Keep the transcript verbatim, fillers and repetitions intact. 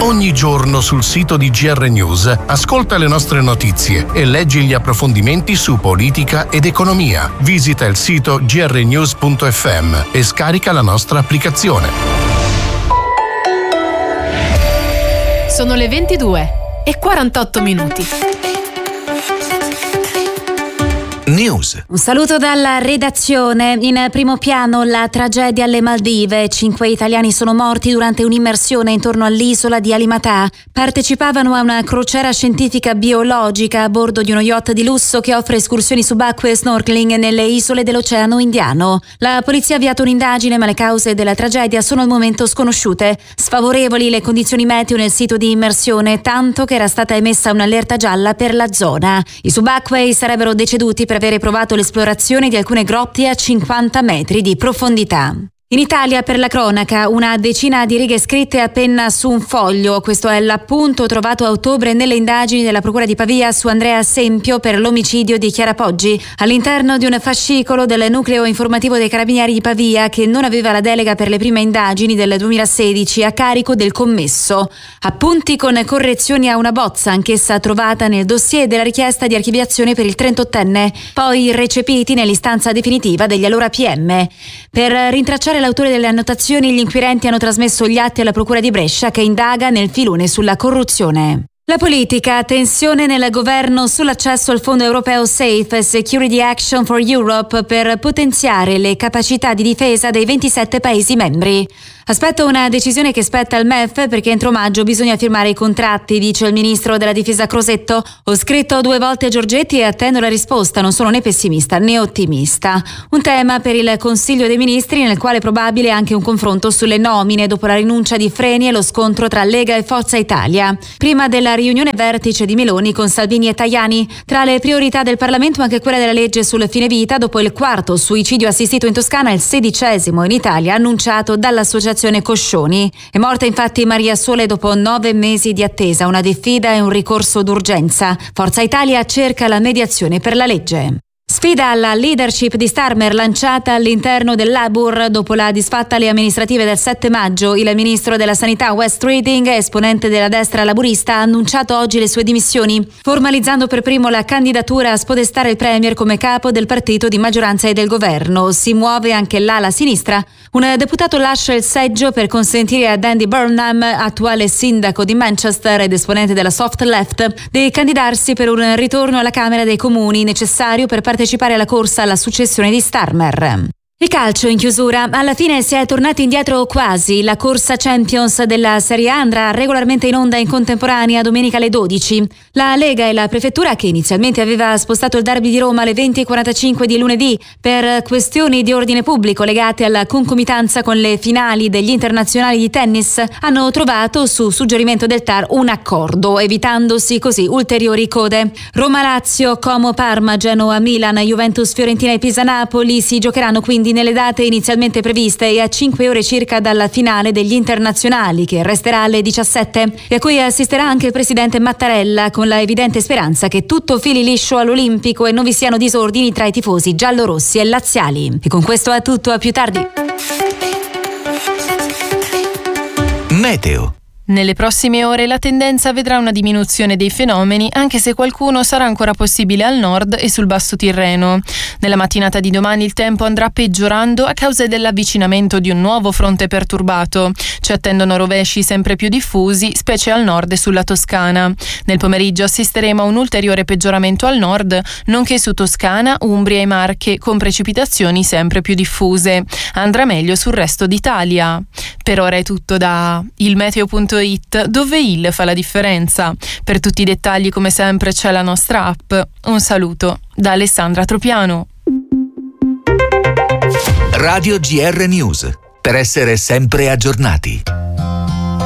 Ogni giorno sul sito di G R News ascolta le nostre notizie e leggi gli approfondimenti su politica ed economia. Visita il sito g r news punto f m e scarica la nostra applicazione. Sono le ventidue e quarantotto minuti. News. Un saluto dalla redazione. In primo piano la tragedia alle Maldive. Cinque italiani sono morti durante un'immersione intorno all'isola di Alimatà. Partecipavano a una crociera scientifica biologica a bordo di uno yacht di lusso che offre escursioni subacquee e snorkeling nelle isole dell'Oceano Indiano. La polizia ha avviato un'indagine, ma le cause della tragedia sono al momento sconosciute. Sfavorevoli le condizioni meteo nel sito di immersione, tanto che era stata emessa un'allerta gialla per la zona. I subacquei sarebbero deceduti per avere provato l'esplorazione di alcune grotte a cinquanta metri di profondità. In Italia, per la cronaca, una decina di righe scritte a penna su un foglio. Questo è l'appunto trovato a ottobre nelle indagini della Procura di Pavia su Andrea Sempio per l'omicidio di Chiara Poggi, all'interno di un fascicolo del nucleo informativo dei Carabinieri di Pavia che non aveva la delega per le prime indagini del duemilasedici a carico del commesso. Appunti con correzioni a una bozza, anch'essa trovata nel dossier della richiesta di archiviazione per il trentottenne, poi recepiti nell'istanza definitiva degli allora P M. Per rintracciare l'autore delle annotazioni, gli inquirenti hanno trasmesso gli atti alla Procura di Brescia che indaga nel filone sulla corruzione. La politica, tensione nel governo sull'accesso al fondo europeo Safe Security Action for Europe per potenziare le capacità di difesa dei ventisette Paesi membri. Aspetto una decisione che spetta al M E F perché entro maggio bisogna firmare i contratti, dice il ministro della difesa Crosetto. Ho scritto due volte a Giorgetti e attendo la risposta, non sono né pessimista né ottimista. Un tema per il Consiglio dei Ministri nel quale è probabile anche un confronto sulle nomine dopo la rinuncia di Freni e lo scontro tra Lega e Forza Italia. Prima della riunione vertice di Meloni con Salvini e Tajani, tra le priorità del Parlamento anche quella della legge sul fine vita dopo il quarto suicidio assistito in Toscana e il sedicesimo in Italia annunciato dall'associazione Coscioni. È morta infatti Maria Sole dopo nove mesi di attesa, una diffida e un ricorso d'urgenza. Forza Italia cerca la mediazione per la legge. Sfida alla leadership di Starmer lanciata all'interno del Labour dopo la disfatta alle amministrative del sette maggio. Il ministro della Sanità Wes Streeting, esponente della destra laburista, ha annunciato oggi le sue dimissioni, formalizzando per primo la candidatura a spodestare il premier come capo del partito di maggioranza e del governo. Si muove anche l'ala sinistra. Un deputato lascia il seggio per consentire ad Andy Burnham, attuale sindaco di Manchester ed esponente della soft left, di candidarsi per un ritorno alla Camera dei Comuni necessario per partecipare alla corsa alla successione di Starmer. Il calcio in chiusura, alla fine si è tornati indietro quasi. La corsa Champions della Serie A andrà regolarmente in onda in contemporanea domenica alle dodici. La Lega e la Prefettura, che inizialmente aveva spostato il derby di Roma alle venti e quarantacinque di lunedì per questioni di ordine pubblico legate alla concomitanza con le finali degli internazionali di tennis, hanno trovato, su suggerimento del T A R, un accordo, evitandosi così ulteriori code. Roma-Lazio, Como-Parma, Genoa-Milan, Juventus-Fiorentina e Pisa-Napoli si giocheranno quindi nelle date inizialmente previste e a cinque ore circa dalla finale degli internazionali, che resterà alle diciassette e a cui assisterà anche il presidente Mattarella, con la evidente speranza che tutto fili liscio all'Olimpico e non vi siano disordini tra i tifosi giallorossi e laziali. E con questo è tutto, a più tardi. Meteo. Nelle prossime ore la tendenza vedrà una diminuzione dei fenomeni, anche se qualcuno sarà ancora possibile al nord e sul basso Tirreno. Nella mattinata di domani il tempo andrà peggiorando a causa dell'avvicinamento di un nuovo fronte perturbato. Ci attendono rovesci sempre più diffusi, specie al nord e sulla Toscana. Nel pomeriggio assisteremo a un ulteriore peggioramento al nord, nonché su Toscana, Umbria e Marche, con precipitazioni sempre più diffuse. Andrà meglio sul resto d'Italia. Per ora è tutto da il meteo punto it, dove il fa la differenza. Per tutti i dettagli, come sempre, c'è la nostra app. Un saluto da Alessandra Tropiano. Radio G R News, per essere sempre aggiornati.